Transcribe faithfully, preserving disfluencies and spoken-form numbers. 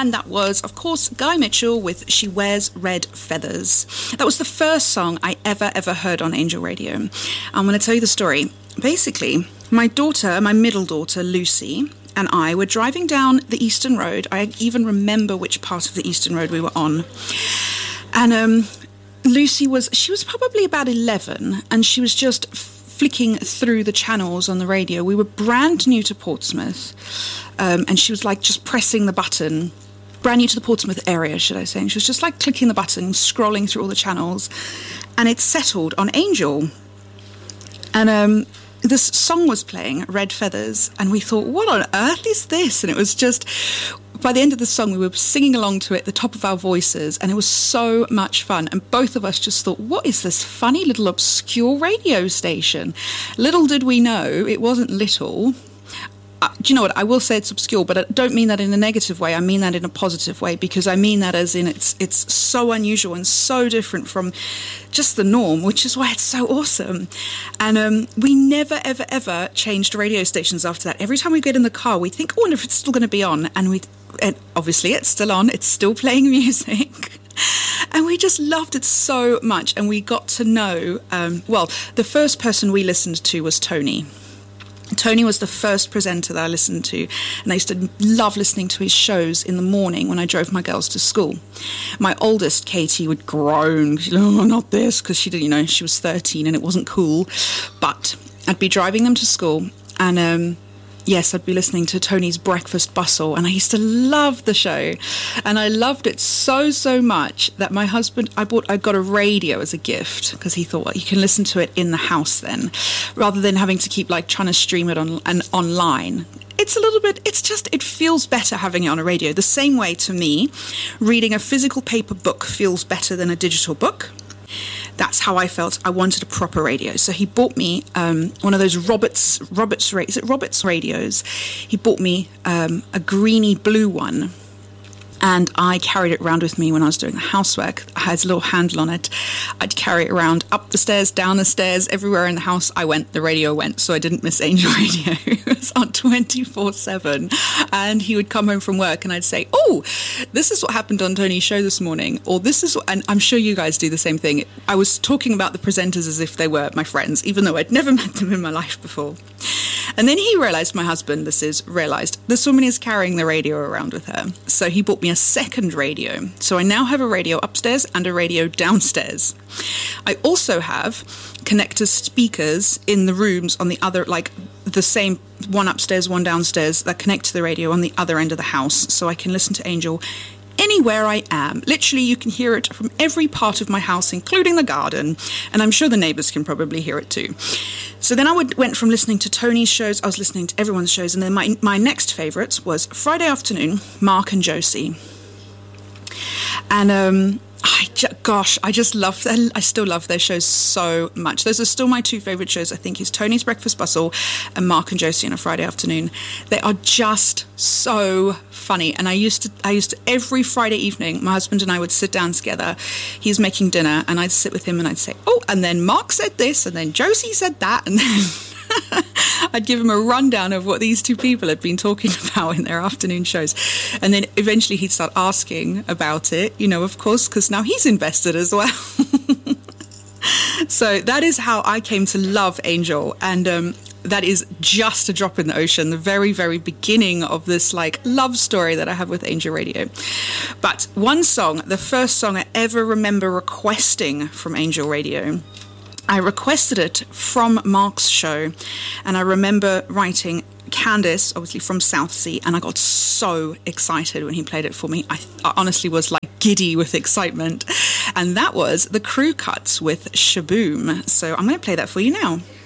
and that was, of course, Guy Mitchell with She Wears Red Feathers. That was the first song I ever, ever heard on Angel Radio. I'm going to tell you the story. Basically, my daughter, my middle daughter, Lucy, and I were driving down the Eastern Road. I even remember which part of the Eastern Road we were on. And um, Lucy was, she was probably about eleven, and she was just flicking through the channels on the radio. We were brand new to Portsmouth, um, and she was like just pressing the button, brand new to the Portsmouth area, should I say. And she was just like clicking the button, scrolling through all the channels, and it settled on Angel. And um, this song was playing, Red Feathers, and we thought, what on earth is this? And it was just, by the end of the song, we were singing along to it at the top of our voices, and it was so much fun. And both of us just thought, what is this funny little obscure radio station? Little did we know, it wasn't little. Uh, do you know what? I will say it's obscure, but I don't mean that in a negative way. I mean that in a positive way, because I mean that as in it's it's so unusual and so different from just the norm, which is why it's so awesome. And um, we never, ever, ever changed radio stations after that. Every time we get in the car, we think, oh, I wonder if it's still going to be on. And we, and obviously, it's still on. It's still playing music. And we just loved it so much. And we got to know, um, well, the first person we listened to was Tony. Tony was the first presenter that I listened to, and I used to love listening to his shows in the morning when I drove my girls to school. My oldest, Katie, would groan, oh, not this, because she didn't, you know, she was thirteen and it wasn't cool. But I'd be driving them to school, and um, yes, I'd be listening to Tony's Breakfast Bustle, and I used to love the show, and I loved it so, so much that my husband, I bought, I got a radio as a gift, because he thought, well, you can listen to it in the house then, rather than having to keep like trying to stream it on and online. It's a little bit, it's just, it feels better having it on a radio. The same way, to me, reading a physical paper book feels better than a digital book. That's how I felt. I wanted a proper radio. So he bought me um, one of those Roberts, Roberts, is it Roberts radios? He bought me um, a greeny blue one. And I carried it around with me when I was doing the housework. I had a little handle on it. I'd carry it around up the stairs, down the stairs, everywhere in the house I went, the radio went, so I didn't miss Angel Radio. It was on twenty-four seven. And he would come home from work and I'd say, oh, this is what happened on Tony's show this morning. Or this is what, and I'm sure you guys do the same thing. I was talking about the presenters as if they were my friends, even though I'd never met them in my life before. And then he realised, my husband, this is, realised, this woman is carrying the radio around with her. So he bought me a second radio. So I now have a radio upstairs and a radio downstairs. I also have connector speakers in the rooms on the other, like the same, one upstairs, one downstairs, that connect to the radio on the other end of the house. So I can listen to Angel anywhere I am. Literally, you can hear it from every part of my house, including the garden. And I'm sure the neighbours can probably hear it too. So then I would, went from listening to Tony's shows, I was listening to everyone's shows, and then my, my next favourites was Friday afternoon, Mark and Josie. And um, I ju- gosh, I just love, I still love their shows so much. Those are still my two favourite shows, I think, is Tony's Breakfast Bustle and Mark and Josie on a Friday afternoon. They are just so funny. And I used to, I used to, every Friday evening, my husband and I would sit down together. He's making dinner, and I'd sit with him and I'd say, oh, and then Mark said this, and then Josie said that, and then I'd give him a rundown of what these two people had been talking about in their afternoon shows. And then eventually he'd start asking about it, you know, of course, because now he's invested as well. So that is how I came to love Angel. And um, that is just a drop in the ocean, the very, very beginning of this like love story that I have with Angel Radio. But one song, the first song I ever remember requesting from Angel Radio, I requested it from Mark's show, and I remember writing Candice, obviously from Southsea, and I got so excited when he played it for me. I, I honestly was like giddy with excitement, and that was the Crew Cuts with Shaboom. So I'm going to play that for you now.